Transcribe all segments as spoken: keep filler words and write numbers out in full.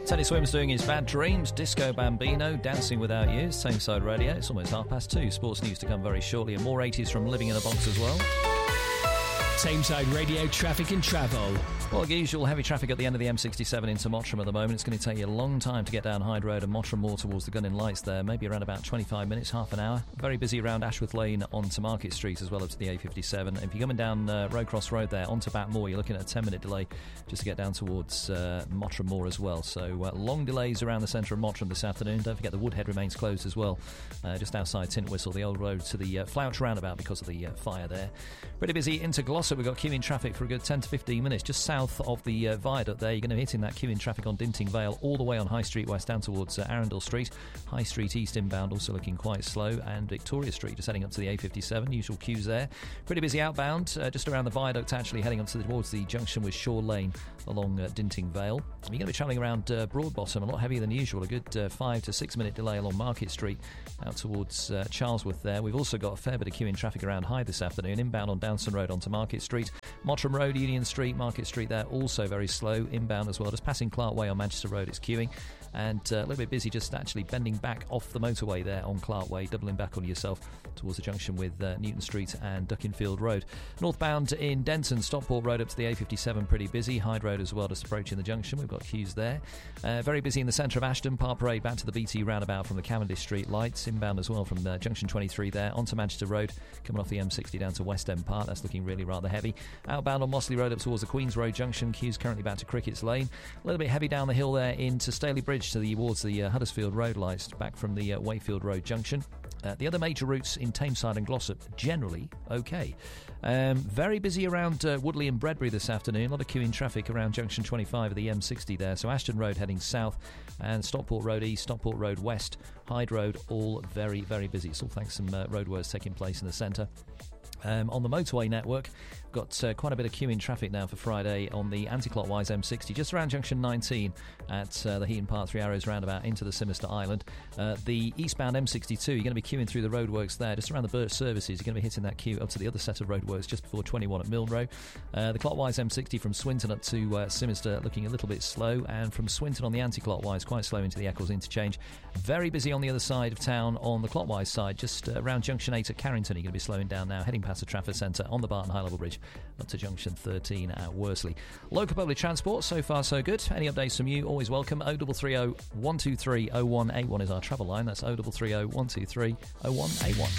Teddy Swims doing his Bad Dreams, Disco Bambino, Dancing Without You, Same Side Radio. It's almost half past two. Sports news to come very shortly, and more eighties from Living in a Box as well. Tameside Radio traffic and travel. Well, the usual heavy traffic at the end of the M sixty-seven into Mottram at the moment. It's going to take you a long time to get down Hyde Road and Mottram more towards the Gunning Lights there. Maybe around about twenty-five minutes, half an hour. Very busy around Ashworth Lane onto Market Street as well up to the A fifty-seven. If you're coming down uh, Roadcross Road there onto Batmore, you're looking at a ten minute delay just to get down towards uh, Mottram Moor as well. So uh, long delays around the centre of Mottram this afternoon. Don't forget the Woodhead remains closed as well, uh, just outside Tintwistle, the old road to the uh, Flouch roundabout because of the uh, fire there. Pretty busy into Glossop. We've got queuing traffic for a good ten to fifteen minutes just south of the uh, viaduct there. You're going to be hitting that queuing traffic on Dinting Vale all the way on High Street West down towards uh, Arundel Street. High Street East inbound also looking quite slow, and Victoria Street just heading up to the A fifty-seven. Usual queues there. Pretty busy outbound uh, just around the viaduct, actually heading up to the, towards the junction with Shaw Lane along uh, Dinting Vale. You're going to be travelling around uh, Broadbottom, a lot heavier than usual. A good uh, five to six minute delay along Market Street out towards uh, Charlesworth there. We've also got a fair bit of queuing traffic around Hyde this afternoon. Inbound on Downson Road onto Market Street. Mottram Road, Union Street, Market Street there, also very slow. Inbound as well, just passing Clark Way on Manchester Road, it's queuing. And uh, a little bit busy just actually bending back off the motorway there on Clark Way, doubling back on yourself towards the junction with uh, Newton Street and Duckinfield Road. Northbound in Denton, Stockport Road up to the A fifty-seven, pretty busy. Hyde Road as well, just approaching the junction. We've got queues there. Uh, very busy in the centre of Ashton, Park Parade back to the B T roundabout from the Cavendish Street lights. Inbound as well from uh, junction twenty-three there, onto Manchester Road, coming off the M sixty down to West End Park. That's looking really rather heavy. Outbound on Mossley Road up towards the Queen's Road junction. Queues currently back to Cricket's Lane. A little bit heavy down the hill there into Staley Bridge to the, towards the uh, Huddersfield Road lights, back from the uh, Wayfield Road junction. Uh, the other major routes in Tameside and Glossop, generally okay. Um, very busy around uh, Woodley and Bredbury this afternoon. A lot of queuing traffic around junction twenty-five of the M sixty there. So Ashton Road heading south, and Stockport Road east, Stockport Road west, Hyde Road, all very, very busy. It's all thanks to some uh, roadworks taking place in the centre. Um, on the motorway network, got uh, quite a bit of queuing traffic now for Friday on the anti-clockwise M sixty, just around junction nineteen at uh, the Heaton Park Three Arrows roundabout into the Simister Island. Uh, the eastbound M sixty-two, you're going to be queuing through the roadworks there, just around the Birch Services. You're going to be hitting that queue up to the other set of roadworks just before twenty-one at Milnrow. Uh, the clockwise M sixty from Swinton up to uh, Simister looking a little bit slow, and from Swinton on the anti-clockwise quite slow into the Eccles interchange. Very busy on the other side of town on the clockwise side, just uh, around junction eight at Carrington. You're going to be slowing down now, heading past the Trafford Centre on the Barton High Level Bridge up to junction thirteen at Worsley. Local public transport, so far so good. Any updates from you, always welcome. oh double three oh, one two three, oh one eight one is our travel line. That's oh double three oh, one two three, oh one eight one.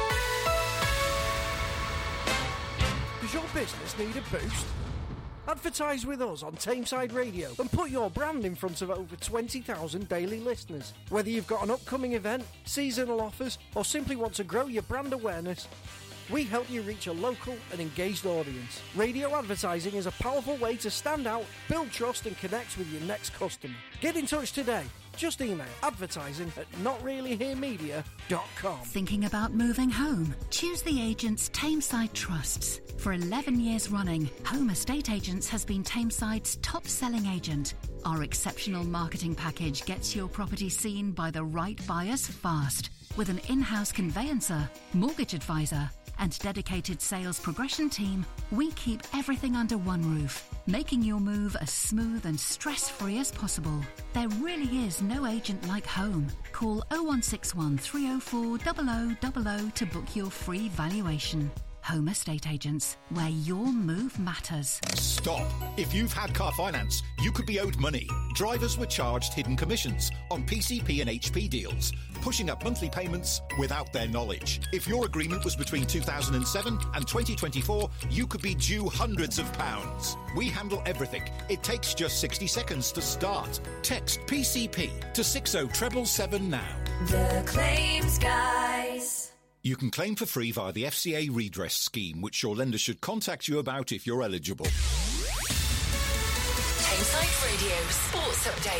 Does your business need a boost? Advertise with us on Tameside Radio and put your brand in front of over twenty thousand daily listeners. Whether you've got an upcoming event, seasonal offers, or simply want to grow your brand awareness, we help you reach a local and engaged audience. Radio advertising is a powerful way to stand out, build trust and connect with your next customer. Get in touch today. Just email advertising at not really here media dot com. Thinking about moving home? Choose the agents Tameside trusts. For eleven years running, Home Estate Agents has been Tameside's top-selling agent. Our exceptional marketing package gets your property seen by the right buyers fast. With an in-house conveyancer, mortgage advisor, and dedicated sales progression team, we keep everything under one roof, making your move as smooth and stress-free as possible. There really is no agent like home. Call oh one six one, three oh four, oh oh oh oh to book your free valuation. Home Estate Agents, where your move matters. Stop. If you've had car finance, you could be owed money. Drivers were charged hidden commissions on P C P and H P deals, pushing up monthly payments without their knowledge. If your agreement was between two thousand seven and twenty twenty-four, you could be due hundreds of pounds. We handle everything. It takes just sixty seconds to start. Text P C P to six oh seven seven now. The Claims Guys. You can claim for free via the F C A redress scheme, which your lender should contact you about if you're eligible. Tameside Radio Sports Update.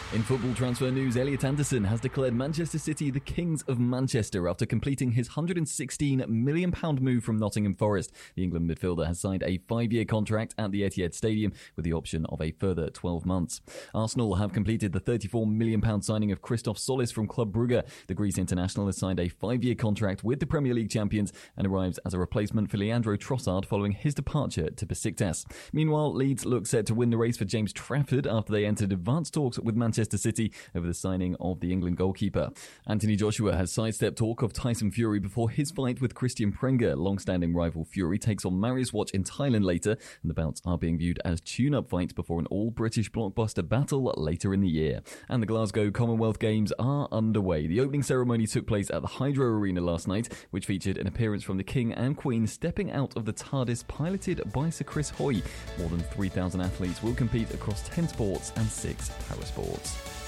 In football transfer news, Elliot Anderson has declared Manchester City the Kings of Manchester after completing his one hundred sixteen million pounds move from Nottingham Forest. The England midfielder has signed a five-year contract at the Etihad Stadium with the option of a further twelve months. Arsenal have completed the thirty-four million pounds signing of Christoph Solis from Club Brugge. The Greece international has signed a five-year contract with the Premier League champions and arrives as a replacement for Leandro Trossard following his departure to Besiktas. Meanwhile, Leeds look set to win the race for James Trafford after they entered advanced talks with Manchester City over the signing of the England goalkeeper. Anthony Joshua has sidestepped talk of Tyson Fury before his fight with Christian Prengger. Long-standing rival Fury takes on Marius Watch in Thailand later, and the bouts are being viewed as tune-up fights before an all-British blockbuster battle later in the year. And the Glasgow Commonwealth Games are underway. The opening ceremony took place at the Hydro Arena last night, which featured an appearance from the King and Queen stepping out of the TARDIS piloted by Sir Chris Hoy. More than three thousand athletes will compete across ten sports and six parasports.